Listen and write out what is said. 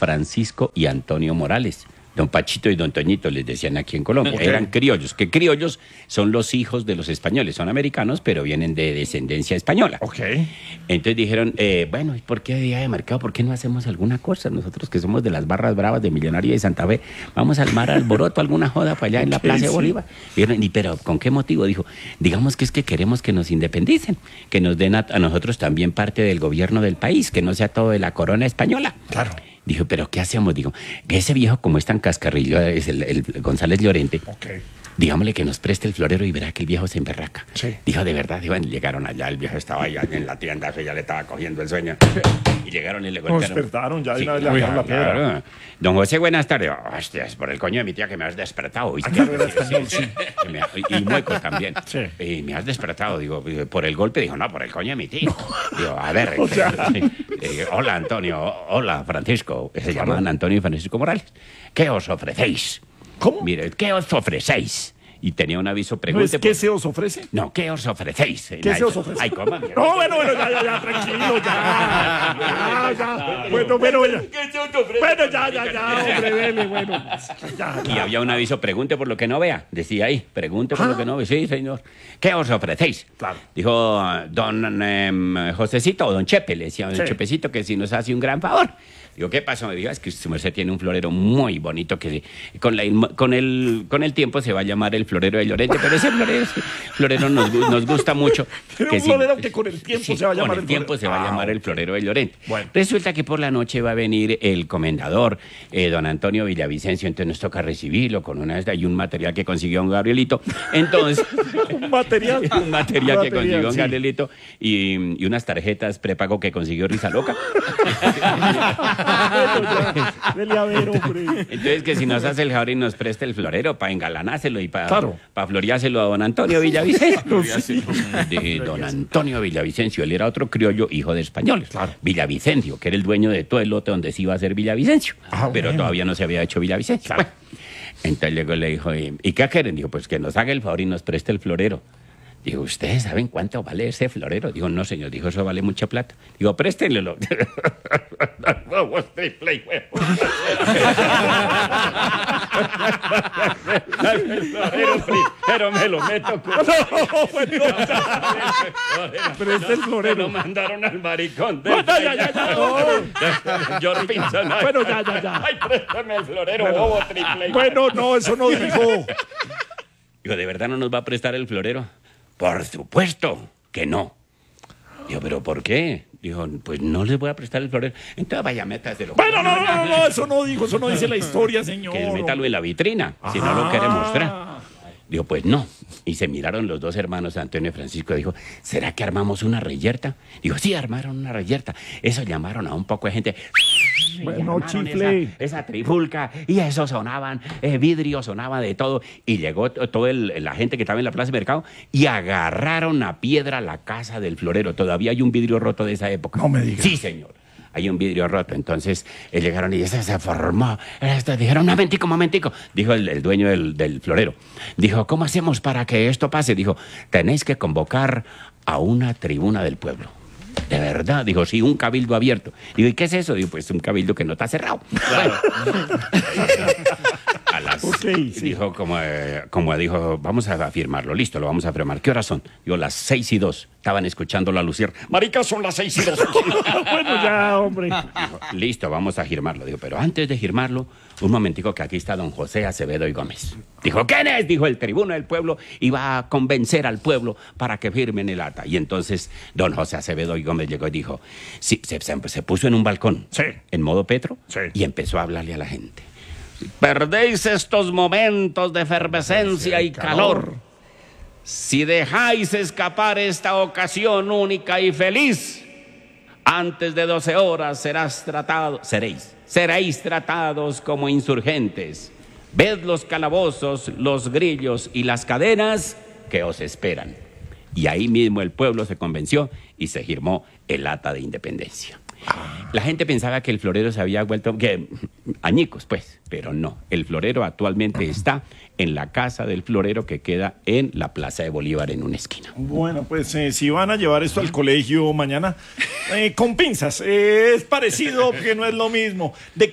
Francisco y Antonio Morales. Don Pachito y Don Toñito les decían aquí en Colombia. Okay. Eran criollos, que criollos son los hijos de los españoles. Son americanos, pero vienen de descendencia española. Okay. Entonces dijeron, bueno, ¿por qué día de mercado? ¿Por qué no hacemos alguna cosa? Nosotros que somos de las barras bravas de Millonario de Santa Fe, vamos al mar alboroto, alguna joda para allá en la Plaza de Bolívar. Dijeron, pero ¿con qué motivo? Dijo, digamos que es que queremos que nos independicen, que nos den a nosotros también parte del gobierno del país, que no sea todo de la corona española. Claro. Dijo, ¿pero qué hacemos? Digo, que ese viejo como es tan cascarrillo, es el González Llorente, okay, digámosle que nos preste el florero y verá que el viejo se emberraca. Sí. Dijo, de verdad, dijo, llegaron allá, el viejo estaba allá en la tienda, ya le estaba cogiendo el sueño. Y llegaron y le golpearon. Nos despertaron, ya sí, le dejaron la piedra. Claro. Don José, buenas tardes. Hostia, es por el coño de mi tía que me has despertado. Y Mueco también. Sí. Y me has despertado, digo, por el golpe. Dijo, no, por el coño de mi tía. Digo, a ver. Hola, Antonio. Hola, Francisco. Se llamaban Antonio y Francisco Morales. ¿Qué os ofrecéis? ¿Cómo? Mire, ¿qué os ofrecéis? Y tenía un aviso, pregunte. ¿No es qué se os ofrece? No, ¿qué os ofrecéis? ¿Qué se os ofrece? Ay, ¿cómo? No, bueno, ya, tranquilo, ya. Bueno, ya. ¿Qué se os ofrece? Bueno, ya, hombre, vele, bueno. Ya. Y había un aviso, pregunte por lo que no vea. Decía ahí, pregunte por lo que no vea. Sí, señor. ¿Qué os ofrecéis? Claro. Dijo don Josecito o don Chepe, le decía don Chepecito que si nos hace un gran favor. Digo, ¿qué pasó? Me dijo, es que su merced tiene un florero muy bonito que con el tiempo se va a llamar el florero de Llorente, pero ese florero nos gusta mucho. Pero un florero que con el tiempo se va a llamar el florero. Con el tiempo se va a llamar el florero de Llorente. Bueno. Resulta que por la noche va a venir el comendador, don Antonio Villavicencio, entonces nos toca recibirlo con y un material que consiguió don Gabrielito. Entonces, un material que consiguió don Gabrielito y unas tarjetas prepago que consiguió Risa Loca. Dele a ver, hombre. Entonces, que si nos hace el favor y nos presta el florero para engalanárselo y para claro, floreárselo a don Antonio Villavicencio. De don Antonio Villavicencio, él era otro criollo, hijo de españoles. Claro. Villavicencio, que era el dueño de todo el lote donde se iba a hacer Villavicencio. Pero bueno, todavía no se había hecho Villavicencio. Claro. Bueno, entonces luego le dijo, ¿y qué quieren? Dijo, pues que nos haga el favor y nos preste el florero. Digo, ¿ustedes saben cuánto vale ese florero? Digo, no, señor. Dijo, eso vale mucha plata. Digo, préstenlo. Vamos, triple y huevo. El florero, pero me lo meto con... Preste el florero. Lo mandaron al maricón. Ya. George Pinson. Bueno, ya. Ay, préstame el florero, bobo, triple y huevo. Bueno, no, eso no dijo. Digo, ¿de verdad no nos va a prestar el florero? Por supuesto que no. Digo, ¿pero por qué? Dijo, pues no les voy a prestar el florero. Entonces vaya, métaselo. Bueno, no, eso no dijo, eso no dice la historia, señor. Que métalo en la vitrina, si no lo quiere mostrar. Dijo, pues no. Y se miraron los dos hermanos, Antonio y Francisco. Dijo, ¿será que armamos una reyerta? Dijo, sí, armaron una reyerta. Eso llamaron a un poco de gente. Bueno, chifle. Esa trifulca. Y eso sonaban, vidrio, sonaba de todo. Y llegó toda la gente que estaba en la plaza de mercado y agarraron a piedra la casa del florero. Todavía hay un vidrio roto de esa época. No me digas. Sí, señor. Hay un vidrio roto. Entonces llegaron y ese se formó. Dijeron, momentico. Dijo el dueño del florero. Dijo, ¿cómo hacemos para que esto pase? Dijo, tenéis que convocar a una tribuna del pueblo. De verdad, dijo, sí, un cabildo abierto. Digo, ¿y qué es eso? Digo, pues un cabildo que no está cerrado. Claro. Dijo, como dijo, vamos a firmarlo, listo, lo vamos a firmar. ¿Qué horas son? Digo, las 6:02. Estaban escuchando la lucier. Marica, son las 6:02. Bueno, ya, hombre. Dijo, listo, vamos a firmarlo. Digo, pero antes de firmarlo, un momentico que aquí está don José Acevedo y Gómez. Dijo, ¿quién es? Dijo, el tribuno del pueblo iba a convencer al pueblo para que firmen el acta. Y entonces don José Acevedo y Gómez llegó y dijo, sí, se puso en un balcón, en modo Petro, y empezó a hablarle a la gente. Perdéis estos momentos de efervescencia y calor. Si dejáis escapar esta ocasión única y feliz, antes de 12 horas seréis tratados como insurgentes. Ved los calabozos, los grillos y las cadenas que os esperan. Y ahí mismo el pueblo se convenció y se firmó el acta de independencia. La gente pensaba que el florero se había vuelto añicos, pues, pero no. El florero actualmente está en la casa del florero que queda en la Plaza de Bolívar en una esquina. Bueno, pues si van a llevar esto al colegio mañana, con pinzas, es parecido, que no es lo mismo.